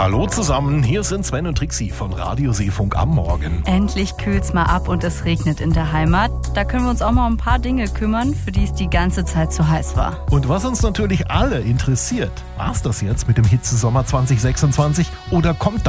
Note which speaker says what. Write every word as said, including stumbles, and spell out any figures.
Speaker 1: Hallo zusammen, hier sind Sven und Trixie von Radio Seefunk am Morgen.
Speaker 2: Endlich kühlt's mal ab und es regnet in der Heimat. Da können wir uns auch mal um ein paar Dinge kümmern, für die es die ganze Zeit zu heiß war.
Speaker 1: Und was uns natürlich alle interessiert, war's das jetzt mit dem Hitzesommer zwanzig sechsundzwanzig oder kommt